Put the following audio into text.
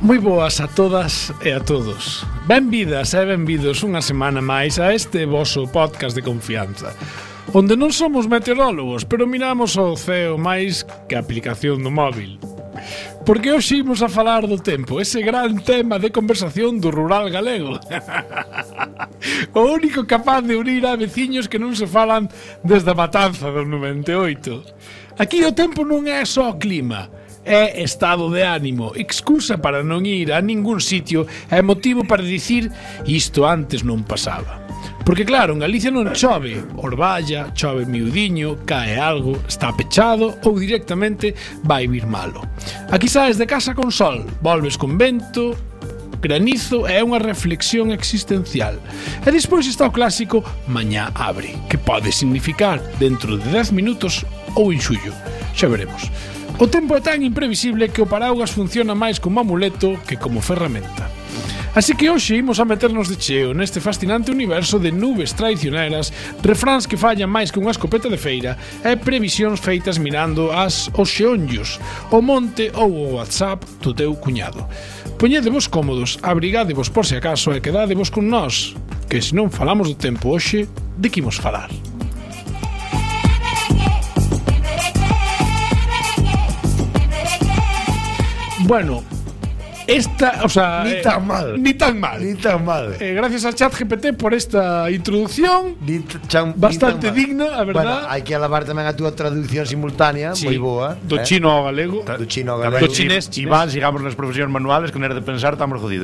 Moi boas a todas e a todos. Benvidas e benvidos unha semana máis a este voso podcast de confianza, onde non somos meteorólogos, pero miramos ao ceo máis que a aplicación do móvil. Porque hoxe imos a falar do tempo, ese gran tema de conversación do rural galego. O único capaz de unir a veciños que non se falan desde a matanza do 98. Aquí o tempo non é só clima, é estado de ánimo, excusa para non ir a ningún sitio e motivo para dicir isto antes non pasaba. Porque claro, en Galicia non chove, orballa, chove miudiño, cae algo, está pechado ou directamente vai vir malo. Aquí saes de casa con sol, volves con vento, granizo e unha reflexión existencial. E despois está o clásico mañá abre, que pode significar dentro de 10 minutos ou en xullo. Xa veremos. O tempo é tan imprevisible que o paraugas funciona máis como amuleto que como ferramenta. Así que hoxe imos a meternos de cheo neste fascinante universo de nubes traicioneras, refráns que fallan máis que unha escopeta de feira e previsións feitas mirando os xeonllos, o monte ou o WhatsApp do teu cuñado. Poñedevos cómodos, abrigádevos por se acaso e quedádevos con nós, que se non falamos do tempo hoxe, de que imos falar? Bueno, esta, o sea, ni tan mal. Ni tan mal. Ni tan mal. Gracias a ChatGPT por esta introducción bastante digna, a verdad. Bueno, hai que alabar tamén a túa traducción simultánea, sí, moi boa. Do chino ao galego. Do chino ao galego. Do chinés. Iván, sigamos nas profesións manuales, que non era de pensar, estamos jodidos.